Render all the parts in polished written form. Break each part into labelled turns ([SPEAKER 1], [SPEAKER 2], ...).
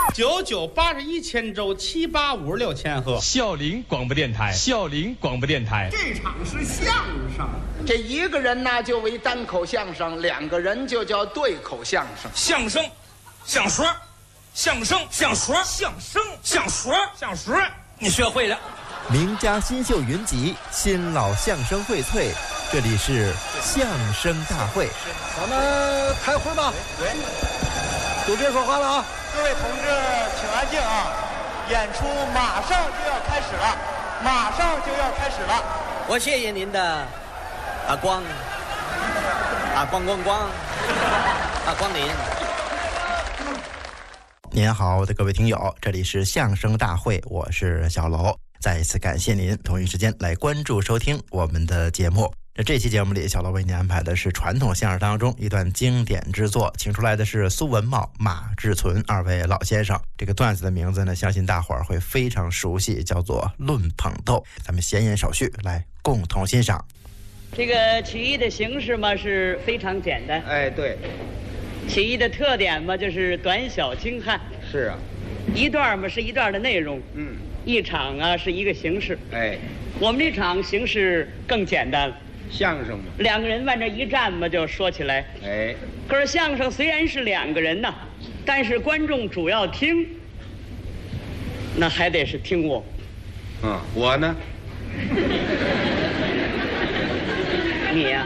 [SPEAKER 1] 9981千周7856千赫。
[SPEAKER 2] 孝陵广播电台，孝陵广播电台。
[SPEAKER 3] 这场是相声，
[SPEAKER 4] 这一个人呢就为单口相声，两个人就叫对口相声。
[SPEAKER 2] 相声，相说，相声，相说，相声，相说，相说，你学会了。
[SPEAKER 5] 名家新秀云集，新老相声荟萃，这里是相声大会。
[SPEAKER 6] 咱们开会吧，都别说话了啊！
[SPEAKER 7] 各位同志，请安静啊！演出马上就要开始了，马上就要开始了。
[SPEAKER 8] 我谢谢您的光临。
[SPEAKER 5] 您好，我的各位听友，这里是相声大会，我是小楼。再一次感谢您同一时间来关注收听我们的节目。这期节目里，小楼为您安排的是传统相声当中一段经典之作，请出来的是苏文茂、马志存二位老先生。这个段子的名字呢，相信大伙儿会非常熟悉，叫做《论捧逗》。咱们闲言少叙，来共同欣赏。
[SPEAKER 9] 这个曲艺的形式嘛是非常简单，
[SPEAKER 4] 哎，对，
[SPEAKER 9] 曲艺的特点嘛就是短小精悍。
[SPEAKER 4] 是啊，
[SPEAKER 9] 一段嘛是一段的内容，一场啊是一个形式。
[SPEAKER 4] 哎，
[SPEAKER 9] 我们这场形式更简单了。
[SPEAKER 4] 相声嘛，
[SPEAKER 9] 两个人往这一站嘛，就说起来。
[SPEAKER 4] 哎，
[SPEAKER 9] 可是相声虽然是两个人呐，但是观众主要听，那还得是听我。
[SPEAKER 4] 我呢？
[SPEAKER 9] 你呀，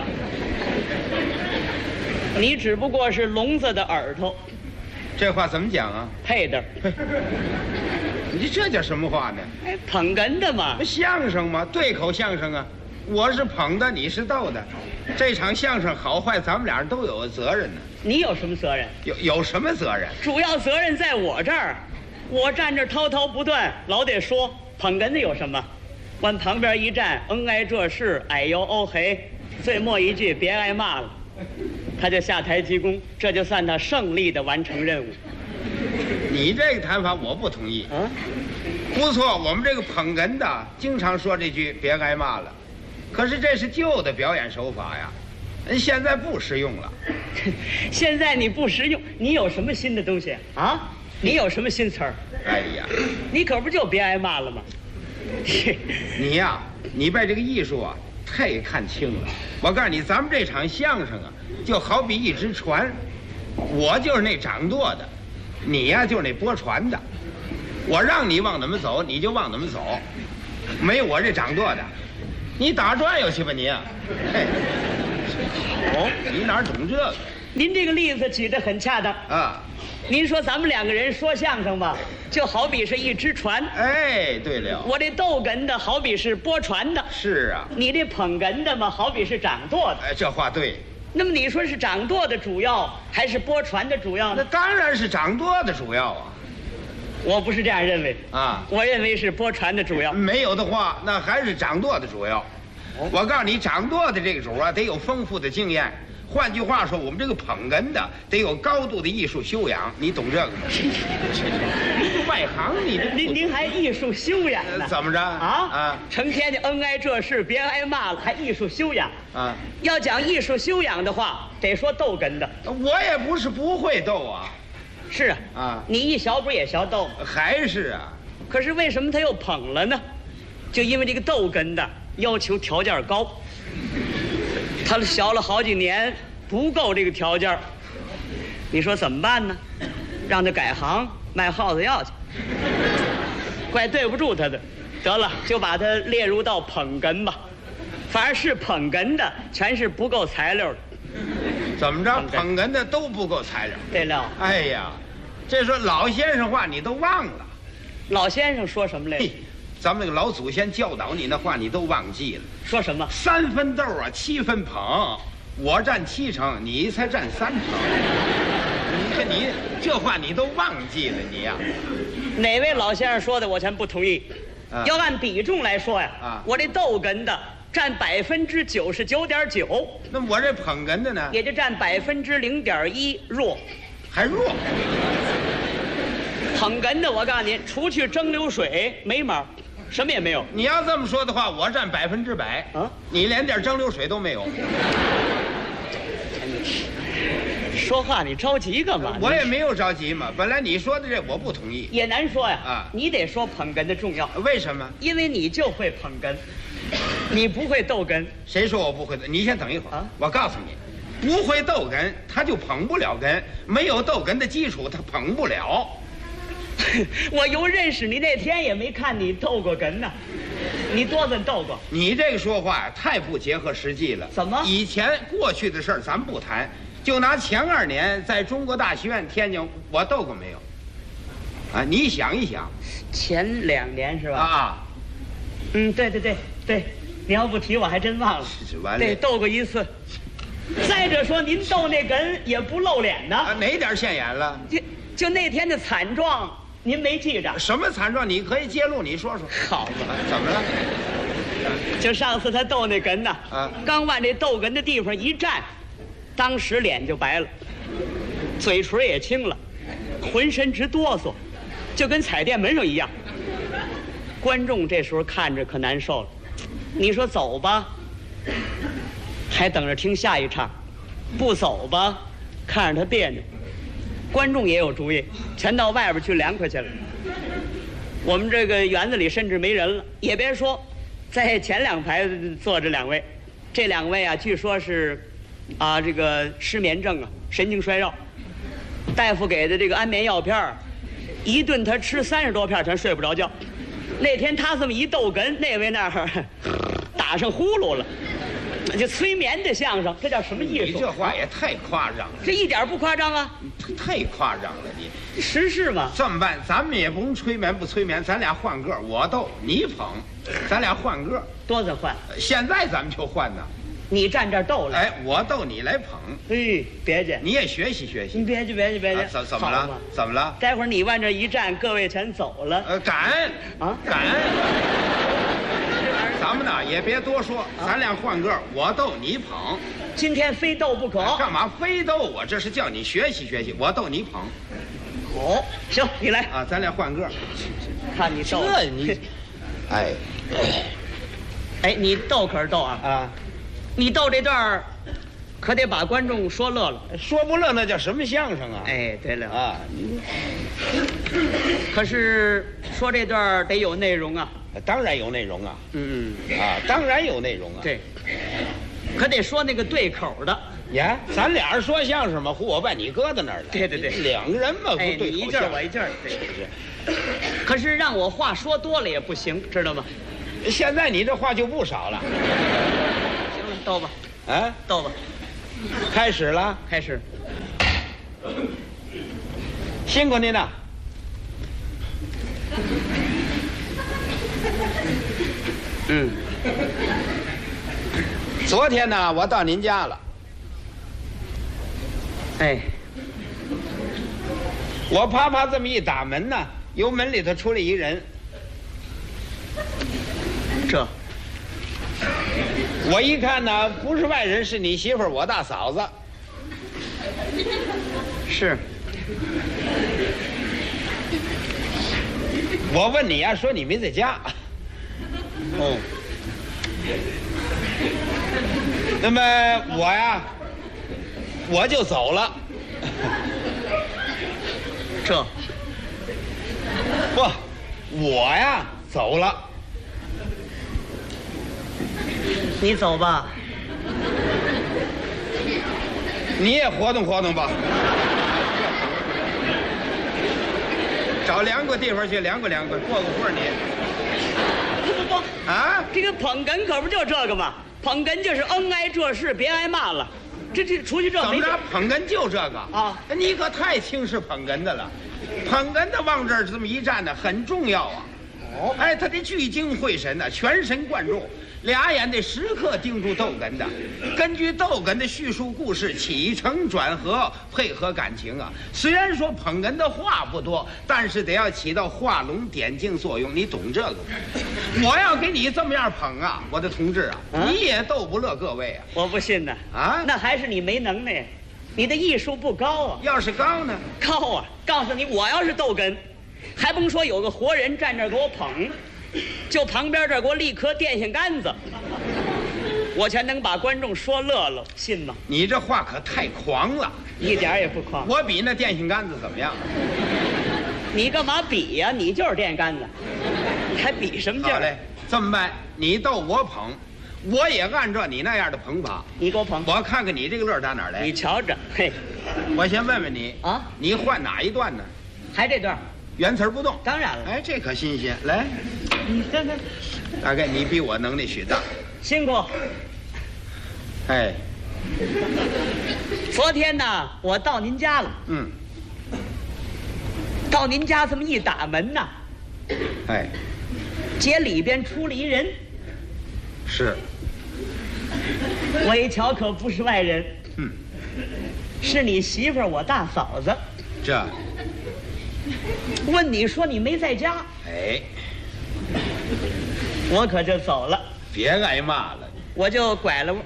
[SPEAKER 9] 你只不过是聋子的耳朵。
[SPEAKER 4] 这话怎么讲啊？
[SPEAKER 9] 配的。
[SPEAKER 4] 你这叫什么话呢？
[SPEAKER 9] 哎，捧哏的嘛。
[SPEAKER 4] 相声嘛，对口相声啊。我是捧的，你是逗的，这场相声好坏，咱们俩人都有责任呢。
[SPEAKER 9] 你有什么责任？
[SPEAKER 4] 有什么责任？
[SPEAKER 9] 主要责任在我这儿，我站这滔滔不断，老得说。捧哏的有什么？往旁边一站，挨这事，哎呦哦嘿，最末一句别挨骂了，他就下台鞠躬，这就算他胜利的完成任务。
[SPEAKER 4] 你这个谈法我不同意。不错，我们这个捧哏的经常说这句别挨骂了。可是这是旧的表演手法呀，现在不实用了。
[SPEAKER 9] 现在你不实用，你有什么新的东西啊？你有什么新词儿？
[SPEAKER 4] 哎呀，
[SPEAKER 9] 你可不就别挨骂了吗？
[SPEAKER 4] 你呀，你被这个艺术啊太看轻了。我告诉你，咱们这场相声啊，就好比一只船，我就是那掌舵的，你呀就是那拨船的。我让你往哪么走，你就往哪么走，没有我这掌舵的。你打转悠去吧你啊！嘿，你哪懂这个？
[SPEAKER 9] 您这个例子举得很恰当
[SPEAKER 4] 啊！
[SPEAKER 9] 您说咱们两个人说相声吧，就好比是一只船。
[SPEAKER 4] 哎，对了，
[SPEAKER 9] 我这逗哏的好比是拨船的。
[SPEAKER 4] 是啊，
[SPEAKER 9] 你这捧哏的嘛，好比是掌舵的。
[SPEAKER 4] 哎，这话对。
[SPEAKER 9] 那么你说是掌舵的主要，还是拨船的主要呢？
[SPEAKER 4] 那当然是掌舵的主要啊。
[SPEAKER 9] 我不是这样认为
[SPEAKER 4] 啊，
[SPEAKER 9] 我认为是拨船的主要。
[SPEAKER 4] 没有的话，那还是掌舵的主要。我告诉你，掌舵的这个主啊，得有丰富的经验。换句话说，我们这个捧哏的得有高度的艺术修养，你懂这个吗？外行，
[SPEAKER 9] 您还艺术修养呢？
[SPEAKER 4] 怎么着啊？
[SPEAKER 9] 成天的挨这事，别挨骂了，还艺术修养
[SPEAKER 4] 啊？
[SPEAKER 9] 要讲艺术修养的话，得说逗哏的。
[SPEAKER 4] 我也不是不会逗啊。
[SPEAKER 9] 是啊，你一学不是也学逗？
[SPEAKER 4] 还是啊。
[SPEAKER 9] 可是为什么他又捧了呢？就因为这个逗哏的要求条件高，他学了好几年不够这个条件，你说怎么办呢？让他改行卖耗子药去，怪对不住他的。得了，就把他列入到捧哏吧。凡是捧哏的，全是不够材料的。
[SPEAKER 4] 怎么着？捧哏的都不够材料。
[SPEAKER 9] 对了。
[SPEAKER 4] 哎呀，这说老先生话你都忘了。
[SPEAKER 9] 老先生说什么来着？
[SPEAKER 4] 咱们那个老祖先教导你那话你都忘记了。
[SPEAKER 9] 说什么
[SPEAKER 4] ？3分逗啊，7分捧，我占7成，你才占3成。你这话你都忘记了你呀？
[SPEAKER 9] 哪位老先生说的我全不同意。要按比重来说呀，我这逗哏的占99.9%，
[SPEAKER 4] 那我这捧哏的呢，
[SPEAKER 9] 也就占0.1%弱，
[SPEAKER 4] 还弱。
[SPEAKER 9] 捧哏的，我告诉您，除去蒸馏水没毛，什么也没有。
[SPEAKER 4] 你要这么说的话，我占100%啊，你连点蒸馏水都没有。
[SPEAKER 9] 说话你着急干嘛？
[SPEAKER 4] 我也没有着急嘛。本来你说的这我不同意，
[SPEAKER 9] 也难说呀。
[SPEAKER 4] 啊，
[SPEAKER 9] 你得说捧哏的重要。
[SPEAKER 4] 为什么？
[SPEAKER 9] 因为你就会捧哏，你不会逗哏。
[SPEAKER 4] 谁说我不会？你先等一会儿
[SPEAKER 9] 啊！
[SPEAKER 4] 我告诉你，不会逗哏，他就捧不了哏。没有逗哏的基础，他捧不了。
[SPEAKER 9] 我由认识你那天也没看你逗过哏呢，你多怎逗过？
[SPEAKER 4] 你这个说话太不结合实际了。
[SPEAKER 9] 怎么？
[SPEAKER 4] 以前过去的事儿咱不谈，就拿前2年在中国大戏院天津，我逗过没有？啊，你想一想。
[SPEAKER 9] 前2年是吧？
[SPEAKER 4] 啊。
[SPEAKER 9] 对，你要不提我还真忘了。
[SPEAKER 4] 完了。
[SPEAKER 9] 对，逗过一次。再者说，您逗那哏也不露脸呢。
[SPEAKER 4] 啊，哪点现眼了？
[SPEAKER 9] 就那天的惨状。您没记着
[SPEAKER 4] 什么惨状？你可以揭露，你说说。
[SPEAKER 9] 好嘛，
[SPEAKER 4] 怎么了？
[SPEAKER 9] 就上次他逗那哏呢，刚往这逗哏的地方一站，当时脸就白了，嘴唇也青了，浑身直哆嗦，就跟踩电门上一样。观众这时候看着可难受了，你说走吧，还等着听下一场；不走吧，看着他别扭。观众也有主意，全到外边去凉快去了。我们这个园子里甚至没人了，也别说，在前2排坐着2位，这2位啊，据说是，这个失眠症啊，神经衰弱，大夫给的这个安眠药片一顿他吃30多片，全睡不着觉。那天他这么一逗哏，那位那儿打上呼噜了。就催眠的相声，这叫什么艺术？
[SPEAKER 4] 你这话也太夸张了。
[SPEAKER 9] 这一点不夸张啊！
[SPEAKER 4] 太夸张了，你
[SPEAKER 9] 实事嘛。
[SPEAKER 4] 这么办，咱们也不用催眠不催眠，咱俩换个，我逗你捧，咱俩换个。
[SPEAKER 9] 多怎换？
[SPEAKER 4] 现在咱们就换呢。
[SPEAKER 9] 你站这儿逗来，
[SPEAKER 4] 我逗你来捧。
[SPEAKER 9] 别介，
[SPEAKER 4] 你也学习学习。
[SPEAKER 9] 你别介。
[SPEAKER 4] 怎么了？怎么了？
[SPEAKER 9] 待会儿你往这一站，各位全走了。
[SPEAKER 4] 感恩啊，感恩。咱们呢也别多说，咱俩换个，我逗你捧。
[SPEAKER 9] 今天非逗不可。
[SPEAKER 4] 干嘛非逗我？这是叫你学习学习，我逗你捧。
[SPEAKER 9] 好，行，你来
[SPEAKER 4] 啊，咱俩换个。
[SPEAKER 9] 看你逗。
[SPEAKER 4] 这你，
[SPEAKER 9] 你逗可是逗啊！你逗这段可得把观众说乐了。
[SPEAKER 4] 说不乐那叫什么相声啊？
[SPEAKER 9] 对了啊。可是说这段得有内容啊。
[SPEAKER 4] 当然有内容啊。当然有内容啊。
[SPEAKER 9] 对。可得说那个对口的。
[SPEAKER 4] 呀，咱俩人说相声嘛，唬我把你搁到那儿了。
[SPEAKER 9] 对，
[SPEAKER 4] 两个人嘛，不对口。
[SPEAKER 9] 你一句我一句。对。可是让我话说多了也不行，知道吗？
[SPEAKER 4] 现在你这话就不少了。
[SPEAKER 9] 行了，逗吧。逗吧。
[SPEAKER 4] 开始了。
[SPEAKER 9] 开始。
[SPEAKER 4] 辛苦您了。昨天呢，我到您家了。我啪这么一打门呢，由门里头出来一人。我一看呢，不是外人，是你媳妇儿，我大嫂子。
[SPEAKER 9] 是。
[SPEAKER 4] 我问你呀，说你没在家。那么我呀，我就走了。不，我呀走了。
[SPEAKER 9] 你走吧。
[SPEAKER 4] 你也活动活动吧。找凉快地方去凉快凉快，过个会儿你。
[SPEAKER 9] 不，这个捧哏可不就这个吗？捧哏就是挨这事，别挨骂了。这出去这
[SPEAKER 4] 怎么着？捧哏就这个啊？你可太轻视捧哏的了。捧哏的往这儿这么一站呢，很重要啊。他得聚精会神的，全神贯注，俩眼得时刻盯住逗哏的，根据逗哏的叙述故事，起承转合，配合感情啊。虽然说捧哏的话不多，但是得要起到画龙点睛作用，你懂这个？我要给你这么样捧啊，我的同志啊，你也逗不乐各位啊。
[SPEAKER 9] 我不信呢。那还是你没能耐，你的艺术不高啊。
[SPEAKER 4] 要是高呢？
[SPEAKER 9] 高啊！告诉你，我要是逗哏，还甭说有个活人站这儿给我捧，就旁边这儿给我立颗电线杆子， 我才能把观众说乐了，信吗？
[SPEAKER 4] 你这话可太狂了，
[SPEAKER 9] 一点也不狂。
[SPEAKER 4] 我比那电线杆子怎么样？
[SPEAKER 9] 你干嘛比呀？你就是电线杆子，你还比什么劲儿？
[SPEAKER 4] 好嘞，这么办，你逗我捧，我也按照你那样的捧法。
[SPEAKER 9] 你给我捧，
[SPEAKER 4] 我看看你这个乐打哪儿来。
[SPEAKER 9] 你瞧着，嘿，
[SPEAKER 4] 我先问问你
[SPEAKER 9] 啊，
[SPEAKER 4] 你换哪一段呢？
[SPEAKER 9] 还这段，
[SPEAKER 4] 原词儿不动。
[SPEAKER 9] 当然了。
[SPEAKER 4] 哎，这可新鲜。来，
[SPEAKER 9] 你看看，
[SPEAKER 4] 大概你比我能力许大。
[SPEAKER 9] 辛苦。
[SPEAKER 4] 哎，
[SPEAKER 9] 昨天呢，我到您家了。
[SPEAKER 4] 嗯，
[SPEAKER 9] 到您家这么一打门呐，
[SPEAKER 4] 哎，
[SPEAKER 9] 街里边出了一人，
[SPEAKER 4] 是，
[SPEAKER 9] 我一瞧可不是外人，
[SPEAKER 4] 嗯，
[SPEAKER 9] 是你媳妇儿，我大嫂子。
[SPEAKER 4] 这，
[SPEAKER 9] 问你说你没在家，
[SPEAKER 4] 哎，
[SPEAKER 9] 我可就走了，
[SPEAKER 4] 别挨骂了。
[SPEAKER 9] 我就拐了。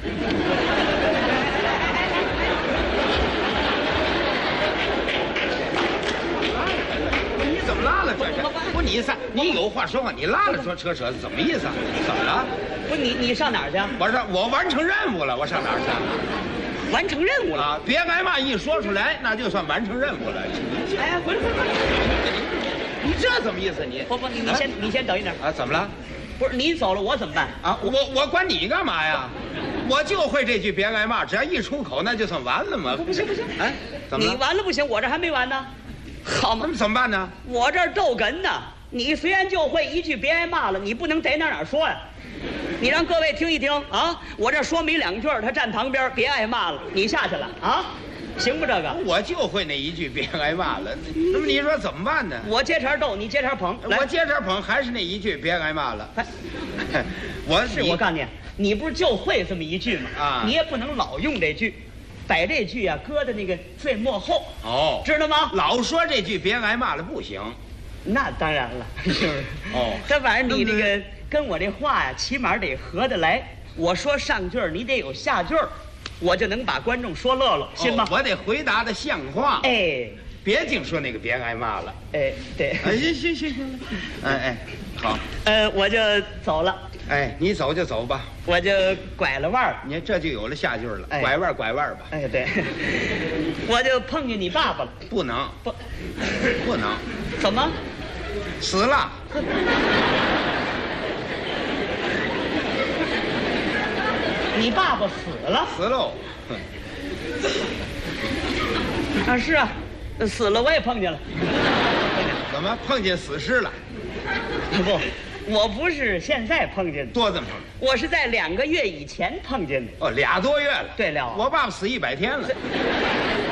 [SPEAKER 4] 你怎么拉了这是？不，你有话说话，你拉了说扯是怎么意思啊？怎么了？
[SPEAKER 9] 不是你上哪儿去？
[SPEAKER 4] 我完成任务了，我上哪儿去？
[SPEAKER 9] 完成任务了
[SPEAKER 4] 啊！别挨骂一说出来，那就算完成任务了。
[SPEAKER 9] 哎呀，滚！
[SPEAKER 4] 你这怎么意思？
[SPEAKER 9] 不，你先等一等
[SPEAKER 4] 啊！怎么了？
[SPEAKER 9] 不是你走了，我怎么办
[SPEAKER 4] 啊？我管你干嘛呀？我就会这句别挨骂，只要一出口，那就算完了嘛。
[SPEAKER 9] 不行，
[SPEAKER 4] 哎，怎么了？
[SPEAKER 9] 你完了不行，我这还没完呢。好嘛，
[SPEAKER 4] 怎么办呢？
[SPEAKER 9] 我这儿逗哏呢。你虽然就会一句别挨骂了，你不能在哪儿说呀？你让各位听一听啊！我这说没两句，他站旁边，别挨骂了，你下去了啊？行不？这个
[SPEAKER 4] 我就会那一句别挨骂了。那么你说怎么办呢？
[SPEAKER 9] 我接茬逗，你接茬捧。
[SPEAKER 4] 我接茬捧还是那一句别挨骂了。
[SPEAKER 9] 我告诉你，你不是就会这么一句吗？
[SPEAKER 4] 啊，
[SPEAKER 9] 你也不能老用这句，把这句啊搁在那个最末后。
[SPEAKER 4] 哦，
[SPEAKER 9] 知道吗？
[SPEAKER 4] 老说这句别挨骂了不行。
[SPEAKER 9] 那当然了，是不是？
[SPEAKER 4] 哦，
[SPEAKER 9] 这玩意儿你这个跟我这话呀，起码得合得来。我说上句儿，你得有下句儿，我就能把观众说乐了，信吗？
[SPEAKER 4] 我得回答的像话。
[SPEAKER 9] 哎，
[SPEAKER 4] 别净说那个别挨骂了。
[SPEAKER 9] 哎，对。
[SPEAKER 4] 哎，行了。哎，好。
[SPEAKER 9] 我就走了。
[SPEAKER 4] 哎，你走就走吧。
[SPEAKER 9] 我就拐了弯儿。
[SPEAKER 4] 你这就有了下句了。
[SPEAKER 9] 哎，
[SPEAKER 4] 拐弯吧。
[SPEAKER 9] 哎，对。我就碰见你爸爸了。
[SPEAKER 4] 不能。不能。
[SPEAKER 9] 怎么？
[SPEAKER 4] 死了。
[SPEAKER 9] 你爸爸死了？
[SPEAKER 4] 死喽。
[SPEAKER 9] 啊，是啊，死了我也碰见了。
[SPEAKER 4] 怎么碰见死尸了？
[SPEAKER 9] 不，我不是现在碰见的。
[SPEAKER 4] 多怎么碰？
[SPEAKER 9] 我是在2个月以前碰见的。
[SPEAKER 4] 哦，2多月了。
[SPEAKER 9] 对了，
[SPEAKER 4] 我爸爸死100天了。